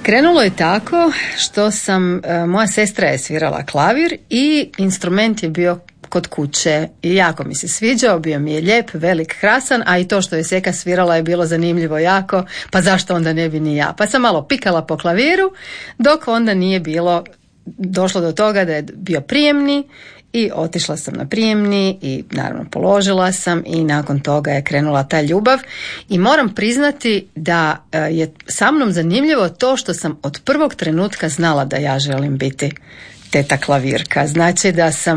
Krenulo je tako što moja sestra je svirala klavir i instrument je bio kod kuće i jako mi se sviđao, bio mi je lijep, velik, krasan, a i to što je Seka svirala je bilo zanimljivo jako, pa zašto onda ne bi ni ja. Pa sam malo pikala po klaviru, dok onda nije došlo do toga da je bio prijemni i otišla sam na prijemni i naravno položila sam i nakon toga je krenula ta ljubav i moram priznati da je sa mnom zanimljivo to što sam od prvog trenutka znala da ja želim biti teta klavirka. Znači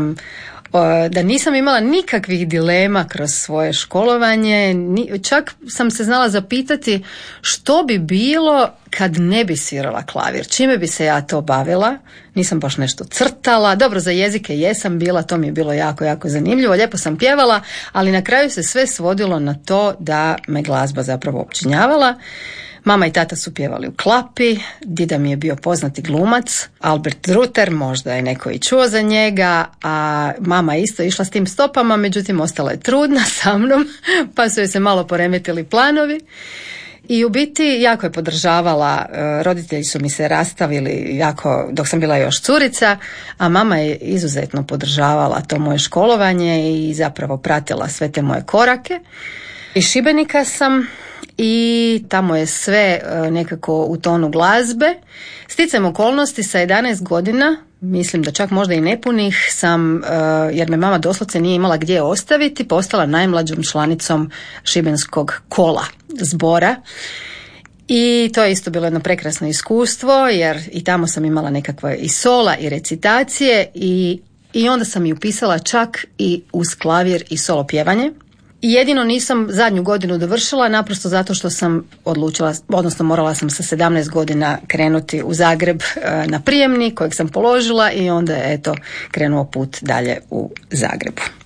da nisam imala nikakvih dilema kroz svoje školovanje, čak sam se znala zapitati što bi bilo kad ne bi svirala klavir, čime bi se ja to bavila. Nisam baš nešto crtala, dobro, za jezike jesam bila, to mi je bilo jako, jako zanimljivo, lijepo sam pjevala, ali na kraju se sve svodilo na to da me glazba zapravo opčinjavala. Mama i tata su pjevali u Klapi, dida mi je bio poznati glumac, Albert Druter, možda je neko i čuo za njega, a mama isto išla s tim stopama, međutim ostala je trudna sa mnom, pa su joj se malo poremetili planovi. I u biti jako je podržavala, roditelji su mi se rastavili jako dok sam bila još curica, a mama je izuzetno podržavala to moje školovanje i zapravo pratila sve te moje korake. Iz Šibenika sam i tamo je sve nekako u tonu glazbe. Sticajem okolnosti sa 11 godina, mislim da čak možda i nepunih, sam, jer me mama doslovce nije imala gdje ostaviti, postala najmlađom članicom šibenskog kola zbora. I to je isto bilo jedno prekrasno iskustvo, jer i tamo sam imala nekakva i sola i recitacije i onda sam i upisala čak i uz klavir i solo pjevanje. I jedino nisam zadnju godinu dovršila, naprosto zato što sam odlučila, odnosno morala sam sa 17 godina krenuti u Zagreb na prijemni kojeg sam položila i onda je krenuo put dalje u Zagrebu.